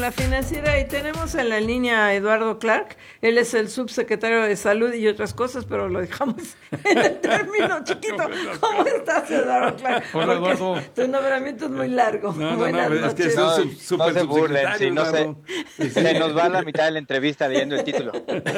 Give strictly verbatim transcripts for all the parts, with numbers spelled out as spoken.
la financiera y tenemos en la línea a Eduardo Clark. Él es el subsecretario de Salud y otras cosas, pero lo dejamos en el término chiquito. ¿Cómo estás, Eduardo Clark? Hola, Eduardo. Tu nombramiento es muy largo. No, no, Buenas no, noches. es que es un sub, super no se burlen, subsecretario, si no Eduardo. se, se nos va la mitad de la entrevista leyendo el título.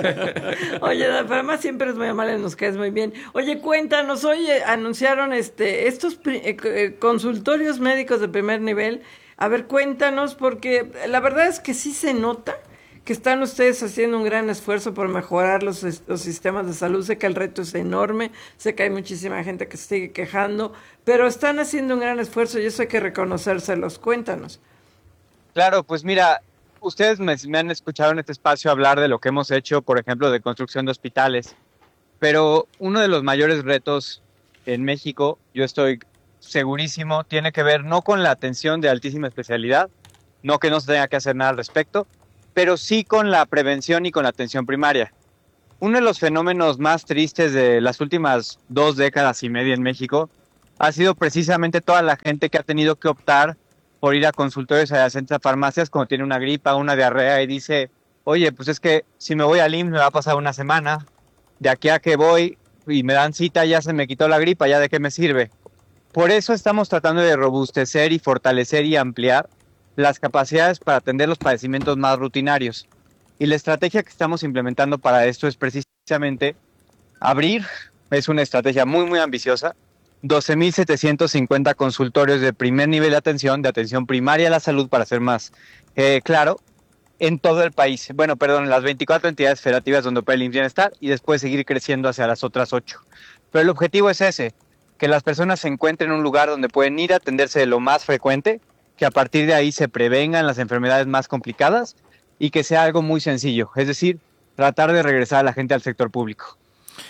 Oye, pero además siempre es muy amable, nos caes muy bien. Oye, cuéntanos, hoy eh, anunciaron este estos pri- eh, eh, consultorios médicos de primer nivel. A ver, cuéntanos, porque la verdad es que sí se nota que están ustedes haciendo un gran esfuerzo por mejorar los, los sistemas de salud. Sé que el reto es enorme, sé que hay muchísima gente que se sigue quejando, pero están haciendo un gran esfuerzo y eso hay que reconocérselos. Cuéntanos. Claro, pues mira, ustedes me, me han escuchado en este espacio hablar de lo que hemos hecho, por ejemplo, de construcción de hospitales, pero uno de los mayores retos en México, yo estoy segurísimo, tiene que ver no con la atención de altísima especialidad, no que no se tenga que hacer nada al respecto, pero sí con la prevención y con la atención primaria. Uno de los fenómenos más tristes de las últimas dos décadas y media en México ha sido precisamente toda la gente que ha tenido que optar por ir a consultorios adyacentes a farmacias cuando tiene una gripa, una diarrea y dice, oye, pues es que si me voy al I M S S me va a pasar una semana, de aquí a que voy y me dan cita ya se me quitó la gripa, ya de qué me sirve. Por eso estamos tratando de robustecer y fortalecer y ampliar las capacidades para atender los padecimientos más rutinarios. Y la estrategia que estamos implementando para esto es precisamente abrir, es una estrategia muy muy ambiciosa, doce mil setecientos cincuenta consultorios de primer nivel de atención, de atención primaria a la salud, para ser más eh, claro, en todo el país. Bueno, perdón, en las veinticuatro entidades federativas donde opera el I M S S Bienestar y después seguir creciendo hacia las otras ocho. Pero el objetivo es ese, que las personas se encuentren en un lugar donde pueden ir a atenderse de lo más frecuente, que a partir de ahí se prevengan las enfermedades más complicadas y que sea algo muy sencillo, es decir, tratar de regresar a la gente al sector público.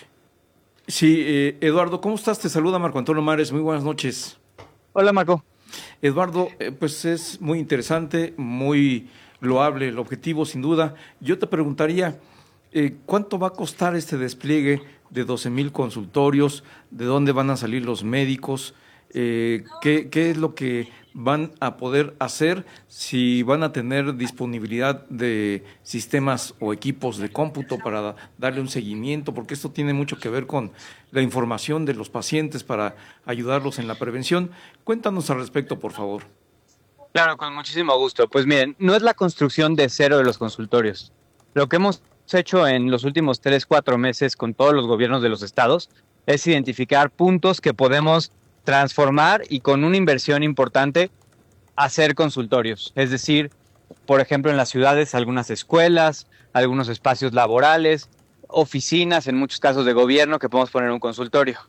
Sí, eh, Eduardo, ¿cómo estás? Te saluda Marco Antonio Mares, muy buenas noches. Hola, Marco. Eduardo, eh, pues es muy interesante, muy loable el objetivo, sin duda. Yo te preguntaría, eh, ¿cuánto va a costar este despliegue de doce mil consultorios? ¿De dónde van a salir los médicos? Eh, ¿qué, ¿Qué es lo que van a poder hacer? Si van a tener disponibilidad de sistemas o equipos de cómputo para darle un seguimiento, porque esto tiene mucho que ver con la información de los pacientes para ayudarlos en la prevención. Cuéntanos al respecto, por favor. Claro, con muchísimo gusto. Pues miren, no es la construcción de cero de los consultorios. Lo que hemos hecho en los últimos tres, cuatro meses con todos los gobiernos de los estados es identificar puntos que podemos transformar y con una inversión importante hacer consultorios. Es decir, por ejemplo, en las ciudades algunas escuelas, algunos espacios laborales, oficinas, en muchos casos de gobierno, que podemos poner un consultorio.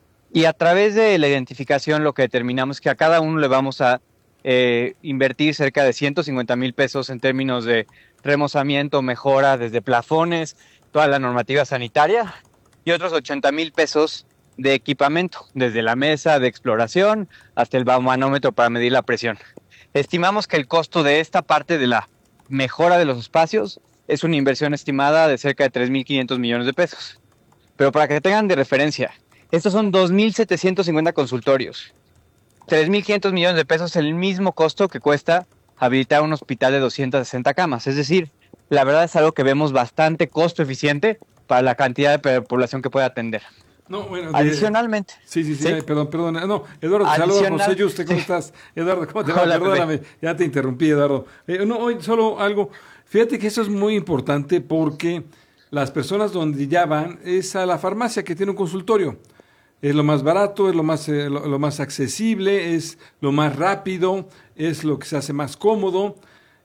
Y a través de la identificación lo que determinamos es que a cada uno le vamos a eh, invertir cerca de ciento cincuenta mil pesos en términos de remozamiento, mejora desde plafones, toda la normativa sanitaria y otros ochenta mil pesos de equipamiento, desde la mesa de exploración hasta el manómetro para medir la presión. Estimamos que el costo de esta parte de la mejora de los espacios es una inversión estimada de cerca de tres mil quinientos millones de pesos. Pero para que tengan de referencia, estos son dos mil setecientos cincuenta consultorios. tres mil quinientos millones de pesos es el mismo costo que cuesta habilitar un hospital de doscientas sesenta camas. Es decir, la verdad es algo que vemos bastante costo eficiente para la cantidad de población que puede atender. No, bueno, Adicionalmente. De, sí, sí, sí, ¿sí? Ay, perdón, perdón. No, Eduardo, saludos, José Yuste, ¿cómo sí. estás? Eduardo, ¿cómo te va? Hola, Perdóname, Pepe. ya te interrumpí, Eduardo. Eh, no, hoy solo algo, fíjate que eso es muy importante porque las personas donde ya van es a la farmacia que tiene un consultorio. Es lo más barato, es lo más, eh, lo, lo más accesible, es lo más rápido, es lo que se hace más cómodo.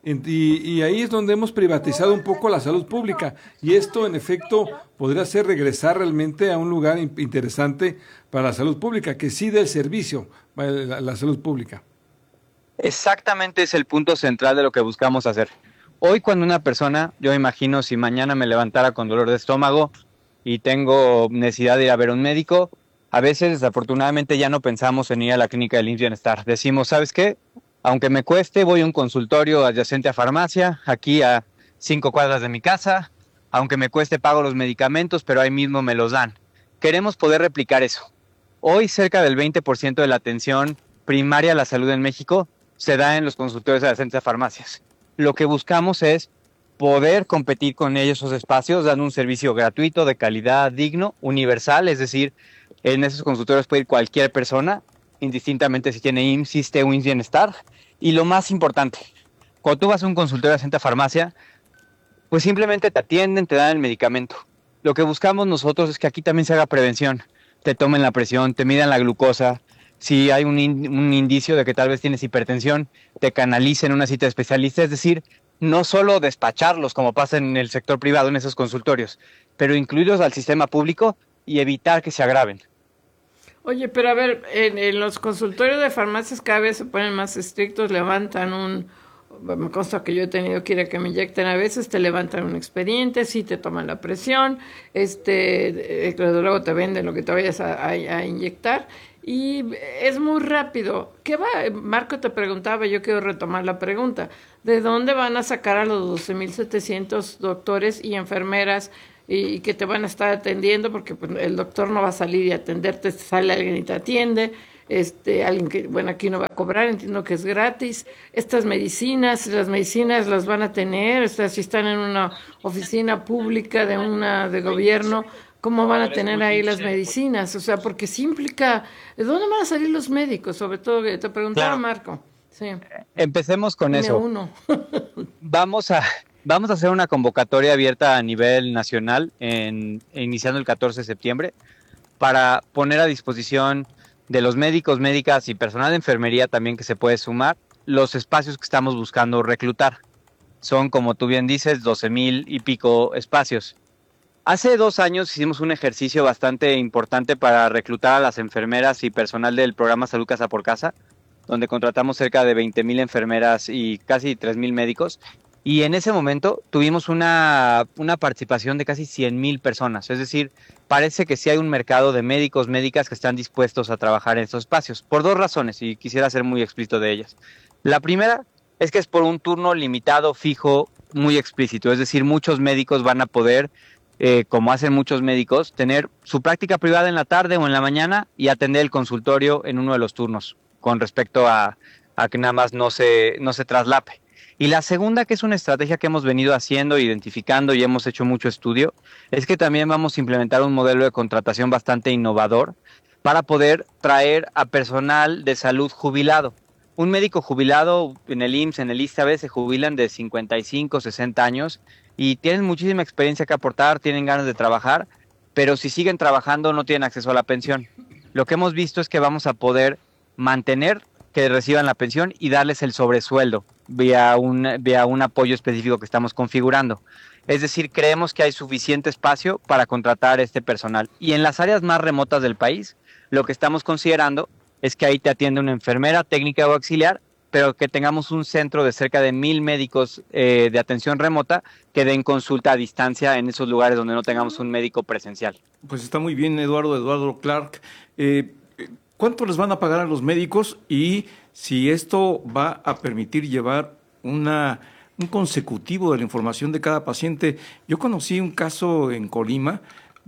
Y, y ahí es donde hemos privatizado un poco la salud pública y esto en efecto podría ser regresar realmente a un lugar interesante para la salud pública, que sí dé el servicio a la, la salud pública. Exactamente, es el punto central de lo que buscamos hacer. Hoy cuando una persona, yo imagino si mañana me levantara con dolor de estómago y tengo necesidad de ir a ver a un médico, a veces desafortunadamente ya no pensamos en ir a la clínica del I M S S Bienestar. Decimos, ¿sabes qué? Aunque me cueste, voy a un consultorio adyacente a farmacia, aquí a cinco cuadras de mi casa. Aunque me cueste, pago los medicamentos, pero ahí mismo me los dan. Queremos poder replicar eso. Hoy cerca del veinte por ciento de la atención primaria a la salud en México se da en los consultorios adyacentes a farmacias. lo que buscamos es poder competir con ellos esos espacios, dando un servicio gratuito, de calidad, digno, universal, es decir, en esos consultorios puede ir cualquier persona, indistintamente si tiene I M S S, ISSSTE o I M S S Bienestar. Y lo más importante, cuando tú vas a un consultorio de Ascenta Farmacia, pues simplemente te atienden, te dan el medicamento. Lo que buscamos nosotros es que aquí también se haga prevención. Te tomen la presión, te midan la glucosa. Si hay un, in, un indicio de que tal vez tienes hipertensión, te canalicen una cita de especialista. Es decir, no solo despacharlos como pasa en el sector privado en esos consultorios, pero incluirlos al sistema público y evitar que se agraven. Oye, pero a ver, en, en los consultorios de farmacias cada vez se ponen más estrictos, levantan un... Me consta que yo he tenido que ir a que me inyecten a veces, te levantan un expediente, sí te toman la presión, este, luego te venden lo que te vayas a, a, a inyectar y es muy rápido. ¿Qué va? Marco te preguntaba, yo quiero retomar la pregunta, ¿de dónde van a sacar a los doce mil setecientos doctores y enfermeras y que te van a estar atendiendo? Porque pues, el doctor no va a salir y atenderte, sale alguien y te atiende. Este, alguien que, bueno, aquí no va a cobrar, entiendo que es gratis. Estas medicinas, las medicinas las van a tener, o sea, si están en una oficina pública de una de gobierno, ¿cómo van a tener ahí las medicinas? O sea, porque sí implica, ¿de dónde van a salir los médicos? Sobre todo, te preguntaba claro. Marco. Sí. Empecemos con Dime eso. Uno. Vamos a vamos a hacer una convocatoria abierta a nivel nacional, en, iniciando el catorce de septiembre, para poner a disposición de los médicos, médicas y personal de enfermería también que se puede sumar, los espacios que estamos buscando reclutar. Son, como tú bien dices, doce mil y pico espacios. Hace dos años hicimos un ejercicio bastante importante para reclutar a las enfermeras y personal del programa Salud Casa por Casa, donde contratamos cerca de veinte mil enfermeras y casi tres mil médicos. Y en ese momento tuvimos una, una participación de casi cien mil personas. Es decir, parece que sí hay un mercado de médicos, médicas que están dispuestos a trabajar en estos espacios. Por dos razones, y quisiera ser muy explícito de ellas. La primera es que es por un turno limitado, fijo, muy explícito. Es decir, muchos médicos van a poder, eh, como hacen muchos médicos, tener su práctica privada en la tarde o en la mañana y atender el consultorio en uno de los turnos, con respecto a, a que nada más no se, no se traslape. Y la segunda, que es una estrategia que hemos venido haciendo, identificando y hemos hecho mucho estudio, es que también vamos a implementar un modelo de contratación bastante innovador para poder traer a personal de salud jubilado. Un médico jubilado en el I M S S, en el ISSSTE, a veces se jubilan de cincuenta y cinco, sesenta años y tienen muchísima experiencia que aportar, tienen ganas de trabajar, pero si siguen trabajando no tienen acceso a la pensión. Lo que hemos visto es que vamos a poder mantener que reciban la pensión y darles el sobresueldo vía un, vía un apoyo específico que estamos configurando. Es decir, creemos que hay suficiente espacio para contratar este personal. Y en las áreas más remotas del país, lo que estamos considerando es que ahí te atiende una enfermera, técnica o auxiliar, pero que tengamos un centro de cerca de mil médicos eh, de atención remota que den consulta a distancia en esos lugares donde no tengamos un médico presencial. Pues está muy bien, Eduardo, Eduardo Clark. Eh, ¿Cuánto les van a pagar a los médicos y si esto va a permitir llevar una, un consecutivo de la información de cada paciente? Yo conocí un caso en Colima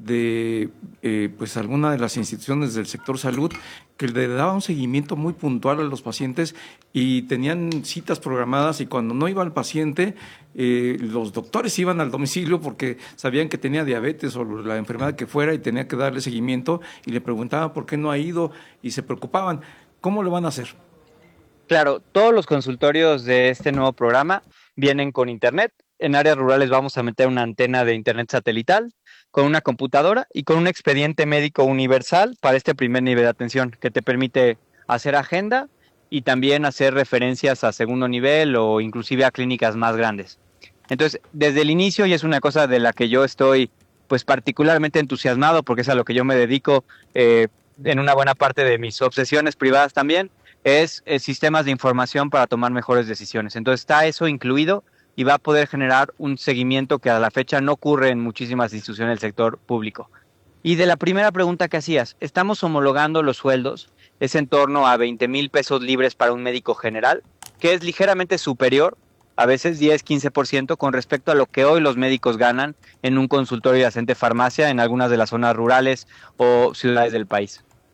de eh, pues alguna de las instituciones del sector salud que le daba un seguimiento muy puntual a los pacientes y tenían citas programadas y cuando no iba el paciente, eh, los doctores iban al domicilio porque sabían que tenía diabetes o la enfermedad que fuera y tenía que darle seguimiento y le preguntaban por qué no ha ido y se preocupaban. ¿Cómo lo van a hacer? Claro, todos los consultorios de este nuevo programa vienen con internet. En áreas rurales vamos a meter una antena de internet satelital, con una computadora y con un expediente médico universal para este primer nivel de atención, que te permite hacer agenda y también hacer referencias a segundo nivel o inclusive a clínicas más grandes. Entonces, desde el inicio, y es una cosa de la que yo estoy pues particularmente entusiasmado, porque es a lo que yo me dedico eh, en una buena parte de mis obsesiones privadas también, es eh, sistemas de información para tomar mejores decisiones. Entonces está eso incluido y va a poder generar un seguimiento que a la fecha no ocurre en muchísimas instituciones del sector público. Y de la primera pregunta que hacías, estamos homologando los sueldos, es en torno a veinte mil pesos libres para un médico general, que es ligeramente superior, a veces diez a quince por ciento con respecto a lo que hoy los médicos ganan en un consultorio de Ascenta Farmacia en algunas de las zonas rurales o ciudades del país.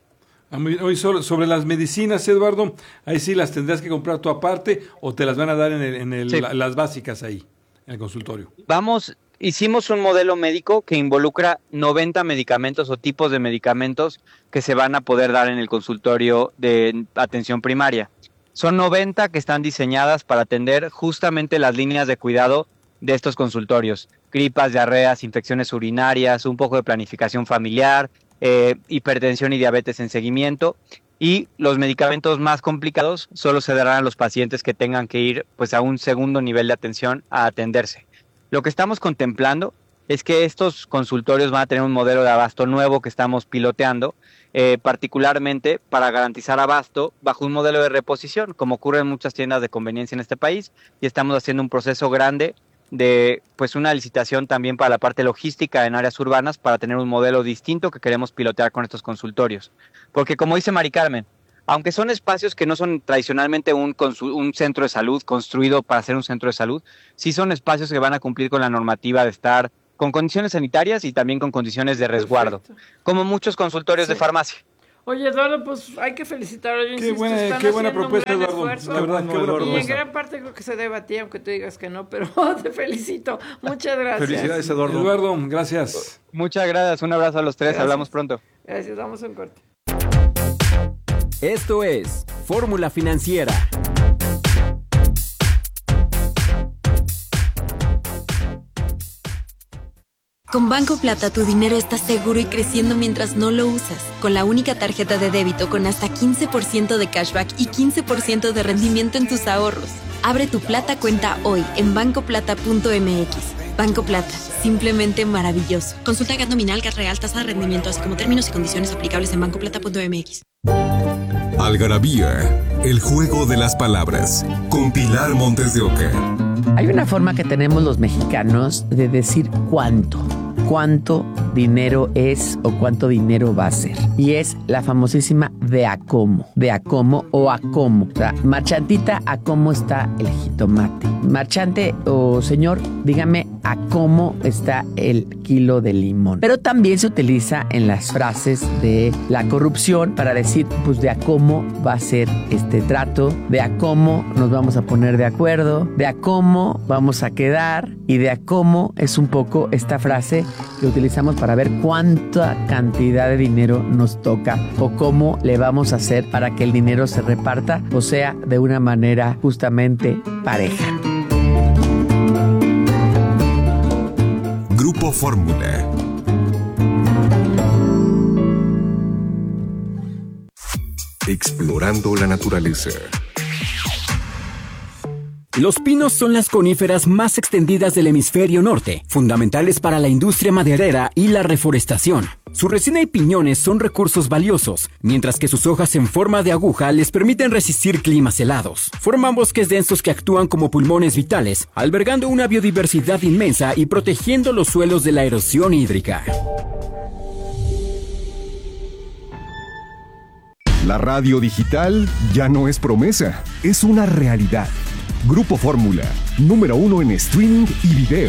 Hoy sobre las medicinas, Eduardo, ahí sí las tendrás que comprar tú aparte o te las van a dar en, el, en el, sí. la, las básicas ahí, en el consultorio. Vamos, hicimos un modelo médico que involucra noventa medicamentos o tipos de medicamentos que se van a poder dar en el consultorio de atención primaria. Son noventa que están diseñadas para atender justamente las líneas de cuidado de estos consultorios. Gripas, diarreas, infecciones urinarias, un poco de planificación familiar, eh, hipertensión y diabetes en seguimiento. Y los medicamentos más complicados solo se darán a los pacientes que tengan que ir pues, a un segundo nivel de atención a atenderse. Lo que estamos contemplando es que estos consultorios van a tener un modelo de abasto nuevo que estamos piloteando, eh, particularmente para garantizar abasto bajo un modelo de reposición, como ocurre en muchas tiendas de conveniencia en este país, y estamos haciendo un proceso grande de pues una licitación también para la parte logística en áreas urbanas para tener un modelo distinto que queremos pilotear con estos consultorios. Porque como dice Mari Carmen, aunque son espacios que no son tradicionalmente un, un centro de salud construido para ser un centro de salud, sí son espacios que van a cumplir con la normativa de estar con condiciones sanitarias y también con condiciones de resguardo, perfecto, como muchos consultorios sí. de farmacia. Oye, Eduardo, pues hay que felicitarlo. Yo qué insisto, buena, qué buena propuesta, Eduardo. La verdad, no, qué buena propuesta. Y en gran parte creo que se debe a ti, aunque tú digas que no, pero te felicito. Muchas gracias. Felicidades, Eduardo. Eduardo, gracias. Muchas gracias. Un abrazo a los tres. Gracias. Hablamos pronto. Gracias. Damos un corte. Esto es Fórmula Financiera. Con Banco Plata tu dinero está seguro y creciendo mientras no lo usas. Con la única tarjeta de débito con hasta quince por ciento de cashback y quince por ciento de rendimiento en tus ahorros. Abre tu Plata cuenta hoy en banco plata punto m x. Banco Plata, simplemente maravilloso. Consulta G A T nominal, G A T real, tasa de rendimiento, así como términos y condiciones aplicables en banco plata punto m x. Algarabía, el juego de las palabras, con Pilar Montes de Oca. Hay una forma que tenemos los mexicanos de decir cuánto. Cuánto dinero es o cuánto dinero va a ser. Y es la famosísima de a cómo. De a cómo o a cómo. O sea, marchantita, a cómo está el jitomate. Marchante o señor, dígame a cómo está el kilo de limón. Pero también se utiliza en las frases de la corrupción para decir, pues de a cómo va a ser este trato, de a cómo nos vamos a poner de acuerdo, de a cómo vamos a quedar y de a cómo es un poco esta frase que utilizamos para ver cuánta cantidad de dinero nos toca o cómo le vamos a hacer para que el dinero se reparta, o sea, de una manera justamente pareja. Grupo Fórmula. Explorando la naturaleza. Los pinos son las coníferas más extendidas del hemisferio norte, fundamentales para la industria maderera y la reforestación. Su resina y piñones son recursos valiosos, mientras que sus hojas en forma de aguja les permiten resistir climas helados. Forman bosques densos que actúan como pulmones vitales, albergando una biodiversidad inmensa y protegiendo los suelos de la erosión hídrica. La radio digital ya no es promesa, es una realidad. Grupo Fórmula, número uno en streaming y video.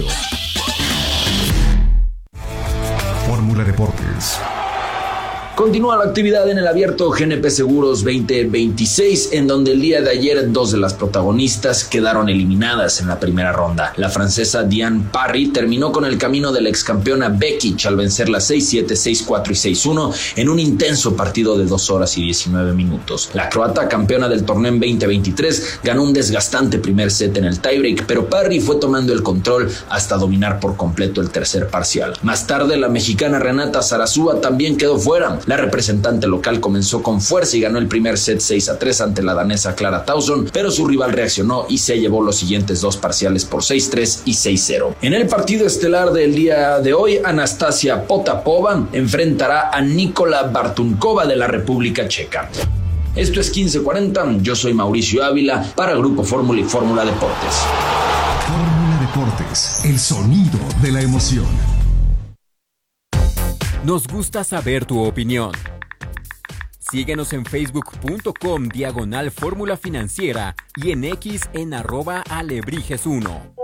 Fórmula Deportes. Continúa la actividad en el abierto G N P Seguros veinte veintiséis, en donde el día de ayer dos de las protagonistas quedaron eliminadas en la primera ronda. La francesa Diane Parry terminó con el camino de la excampeona Bekic al vencerla seis siete, seis cuatro y seis uno en un intenso partido de dos horas y diecinueve minutos. La croata, campeona del torneo en veinte veintitrés, ganó un desgastante primer set en el tiebreak, pero Parry fue tomando el control hasta dominar por completo el tercer parcial. Más tarde, la mexicana Renata Zarazúa también quedó fuera. La representante local comenzó con fuerza y ganó el primer set seis a tres ante la danesa Clara Tauson, pero su rival reaccionó y se llevó los siguientes dos parciales por seis tres y seis cero. En el partido estelar del día de hoy, Anastasia Potapova enfrentará a Nikola Bartunkova de la República Checa. Esto es quince cuarenta, yo soy Mauricio Ávila para Grupo Fórmula y Fórmula Deportes. Fórmula Deportes, el sonido de la emoción. Nos gusta saber tu opinión. Síguenos en facebook punto com diagonal Fórmula Financiera y en X en arroba alebrijes uno.